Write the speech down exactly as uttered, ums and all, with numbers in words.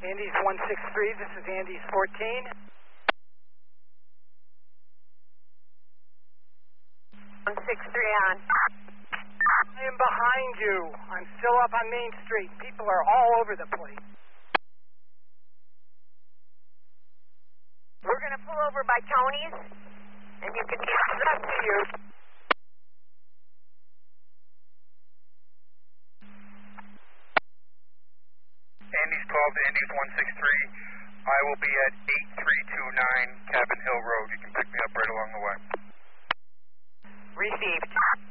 Andy's one six three, this is Andy's fourteen. one six three on. I am behind you. I'm still up on Main Street. People are all over the place. We're going to pull over by Tony's, and you can get it up to you. Andy's twelve to Andy's one six three. I will be at eight three two nine Cabin Hill Road. You can pick me up right along the way. Received.